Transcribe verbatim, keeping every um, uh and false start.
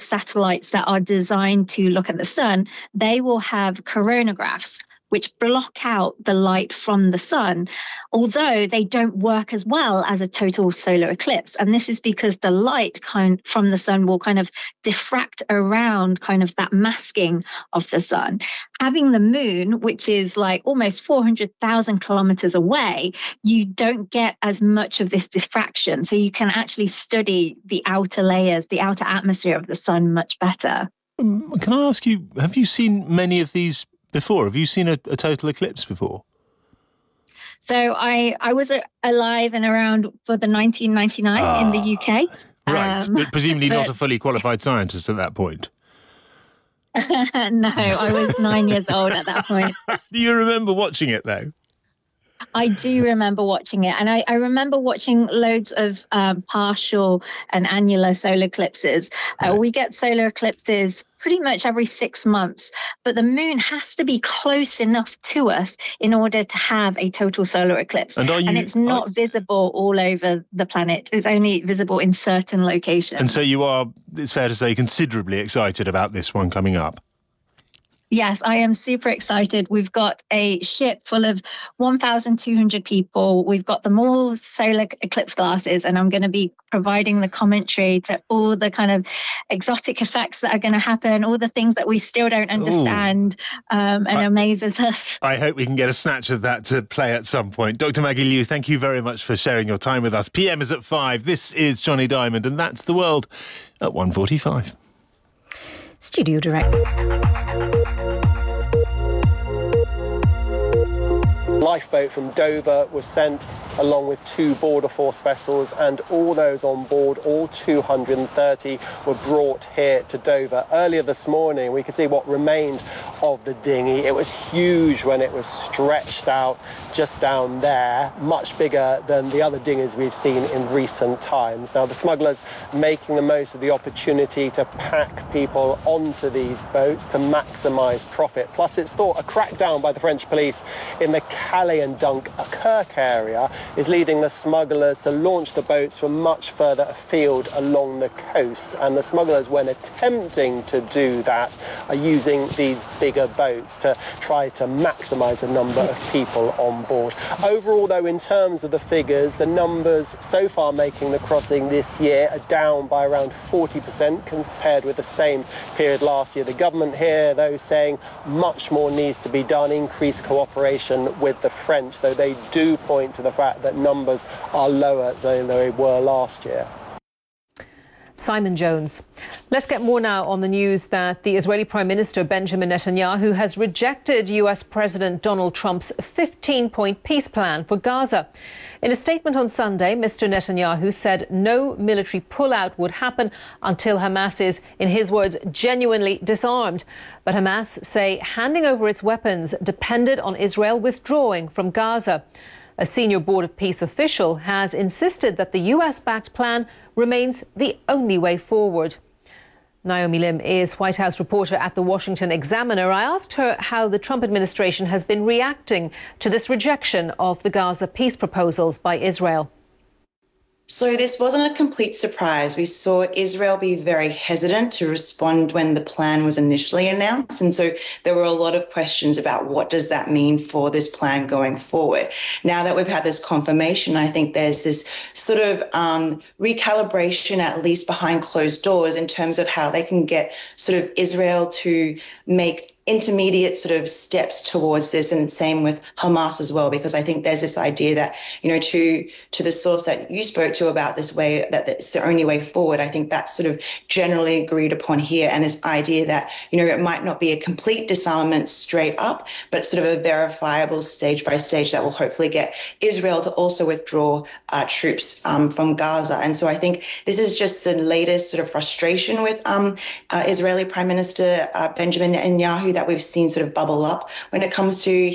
satellites that are designed to look at the sun, they will have coronagraphs, which block out the light from the sun, although they don't work as well as a total solar eclipse. And this is because the light kind from the sun will kind of diffract around kind of that masking of the sun. Having the moon, which is like almost four hundred thousand kilometers away, you don't get as much of this diffraction. So you can actually study the outer layers, the outer atmosphere of the sun much better. Um, can I ask you, have you seen many of these before? Have you seen a, a total eclipse before? So I, I was alive and around for the nineteen ninety-nine ah, in the U K. Right, um, but presumably but, not a fully qualified scientist at that point. No, I was nine years old at that point. Do you remember watching it, though? I do remember watching it. And I, I remember watching loads of um, partial and annular solar eclipses. Uh, we get solar eclipses pretty much every six months, but the moon has to be close enough to us in order to have a total solar eclipse. And, you, and it's not are, visible all over the planet. It's only visible in certain locations. And so you are, it's fair to say, considerably excited about this one coming up. Yes, I am super excited. We've got a ship full of one thousand two hundred people. We've got them all solar eclipse glasses, and I'm going to be providing the commentary to all the kind of exotic effects that are going to happen, all the things that we still don't understand, um, and I, amazes us. I hope we can get a snatch of that to play at some point. Doctor Maggie Liu, thank you very much for sharing your time with us. P M is at five. This is Johnny Diamond, and that's The World at one forty-five. Studio Director. Lifeboat from Dover was sent along with two border force vessels, and all those on board, all two hundred thirty, were brought here to Dover. Earlier this morning, we could see what remained of the dinghy. It was huge when it was stretched out just down there, much bigger than the other dinghies we've seen in recent times. Now, the smugglers making the most of the opportunity to pack people onto these boats to maximise profit. Plus, it's thought a crackdown by the French police in the Calais and Dunkirk area is leading the smugglers to launch the boats from much further afield along the coast. And the smugglers, when attempting to do that, are using these bigger boats to try to maximise the number of people on board. Overall, though, in terms of the figures, the numbers so far making the crossing this year are down by around forty percent compared with the same period last year. The government here, though, saying much more needs to be done, increased cooperation with the French, though they do point to the fact that numbers are lower than they were last year. Simon Jones. Let's get more now on the news that the Israeli Prime Minister Benjamin Netanyahu has rejected U S President Donald Trump's fifteen-point peace plan for Gaza. In a statement on Sunday, Mister Netanyahu said no military pullout would happen until Hamas is, in his words, genuinely disarmed. But Hamas say handing over its weapons depended on Israel withdrawing from Gaza. A senior Board of Peace official has insisted that the U S-backed plan remains the only way forward. Naomi Lim is White House reporter at the Washington Examiner. I asked her how the Trump administration has been reacting to this rejection of the Gaza peace proposals by Israel. So this wasn't a complete surprise. We saw Israel be very hesitant to respond when the plan was initially announced. And so there were a lot of questions about what does that mean for this plan going forward. Now that we've had this confirmation, I think there's this sort of um, recalibration, at least behind closed doors, in terms of how they can get sort of Israel to make intermediate sort of steps towards this, and same with Hamas as well, because I think there's this idea that, you know, to to the source that you spoke to about this way, that it's the only way forward. I think that's sort of generally agreed upon here, and this idea that, you know, it might not be a complete disarmament straight up, but sort of a verifiable stage by stage that will hopefully get Israel to also withdraw uh, troops um, from Gaza. And so I think this is just the latest sort of frustration with um, uh, Israeli Prime Minister uh, Benjamin Netanyahu that we've seen sort of bubble up when it comes to